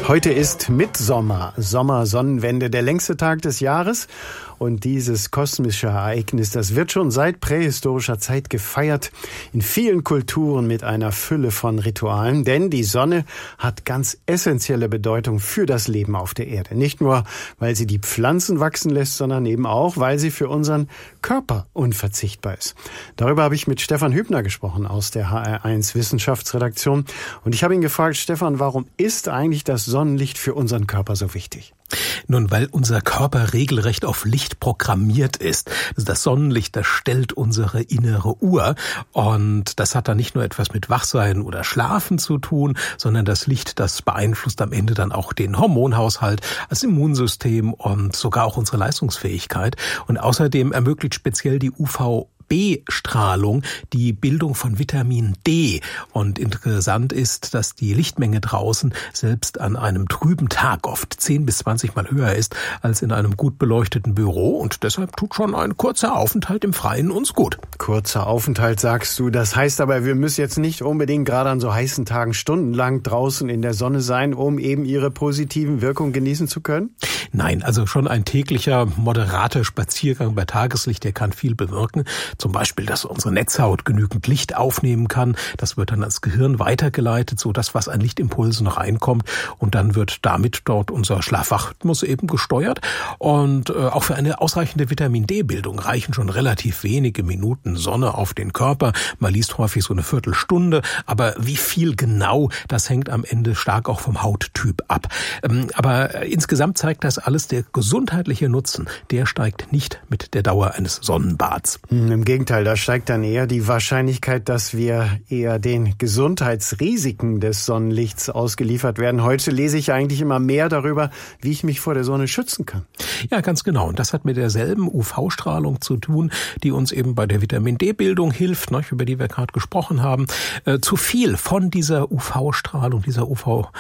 Heute ist Mitsommer, Sommersonnenwende, der längste Tag des Jahres. Und dieses kosmische Ereignis, das wird schon seit prähistorischer Zeit gefeiert, in vielen Kulturen mit einer Fülle von Ritualen. Denn die Sonne hat ganz essentielle Bedeutung für das Leben auf der Erde. Nicht nur, weil sie die Pflanzen wachsen lässt, sondern eben auch, weil sie für unseren Körper unverzichtbar ist. Darüber habe ich mit Stefan Hübner gesprochen aus der HR1 Wissenschaftsredaktion. Und ich habe ihn gefragt, Stefan, warum ist eigentlich das Sonnenlicht für unseren Körper so wichtig? Nun, weil unser Körper regelrecht auf Licht programmiert ist. Also das Sonnenlicht, das stellt unsere innere Uhr. Und das hat dann nicht nur etwas mit Wachsein oder Schlafen zu tun, sondern das Licht, das beeinflusst am Ende dann auch den Hormonhaushalt, das Immunsystem und sogar auch unsere Leistungsfähigkeit. Und außerdem ermöglicht speziell die UVB-Strahlung die Bildung von Vitamin D. Und interessant ist, dass die Lichtmenge draußen selbst an einem trüben Tag oft 10 bis 20 Mal höher ist als in einem gut beleuchteten Büro. Und deshalb tut schon ein kurzer Aufenthalt im Freien uns gut. Kurzer Aufenthalt, sagst du. Das heißt aber, wir müssen jetzt nicht unbedingt gerade an so heißen Tagen stundenlang draußen in der Sonne sein, um eben ihre positiven Wirkungen genießen zu können? Nein, also schon ein täglicher, moderater Spaziergang bei Tageslicht, der kann viel bewirken. Zum Beispiel, dass unsere Netzhaut genügend Licht aufnehmen kann. Das wird dann ans Gehirn weitergeleitet, so dass was an Lichtimpulsen reinkommt. Und dann wird damit dort unser Schlaf-Wach-Rhythmus eben gesteuert. Und auch für eine ausreichende Vitamin-D-Bildung reichen schon relativ wenige Minuten Sonne auf den Körper. Man liest häufig so eine Viertelstunde. Aber wie viel genau, das hängt am Ende stark auch vom Hauttyp ab. Aber insgesamt zeigt das alles, der gesundheitliche Nutzen, der steigt nicht mit der Dauer eines Sonnenbads. Im Gegenteil, da steigt dann eher die Wahrscheinlichkeit, dass wir eher den Gesundheitsrisiken des Sonnenlichts ausgeliefert werden. Heute lese ich eigentlich immer mehr darüber, wie ich mich vor der Sonne schützen kann. Ja, ganz genau. Und das hat mit derselben UV-Strahlung zu tun, die uns eben bei der Vitamin-D-Bildung hilft, über die wir gerade gesprochen haben. Zu viel von dieser UV-Strahlung, dieser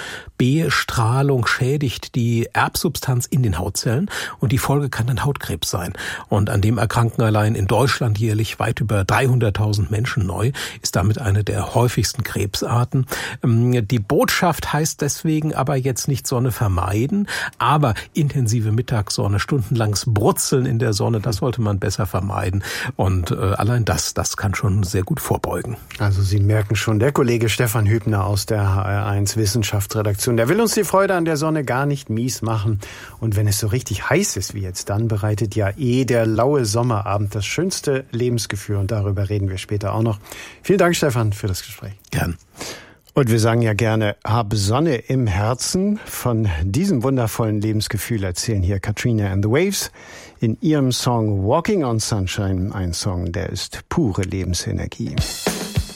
UVB-Strahlung schädigt die Erbsubstanz in den Hautzellen. Und die Folge kann dann Hautkrebs sein. Und an dem erkranken allein in Deutschland jährlich weit über 300.000 Menschen neu, ist damit eine der häufigsten Krebsarten. Die Botschaft heißt deswegen aber jetzt nicht Sonne vermeiden, aber intensive Mittagssonne, stundenlanges Brutzeln in der Sonne, das sollte man besser vermeiden. Und allein das kann schon sehr gut vorbeugen. Also Sie merken schon, der Kollege Stefan Hübner aus der HR1 Wissenschaftsredaktion, der will uns die Freude an der Sonne gar nicht mies machen. Und wenn es so richtig heiß ist wie jetzt, dann bereitet ja der laue Sommerabend das schönste Lebensgefühl, und darüber reden wir später auch noch. Vielen Dank, Stefan, für das Gespräch. Gern. Und wir sagen ja gerne, hab Sonne im Herzen. Von diesem wundervollen Lebensgefühl erzählen hier Katrina and the Waves in ihrem Song Walking on Sunshine, ein Song, der ist pure Lebensenergie.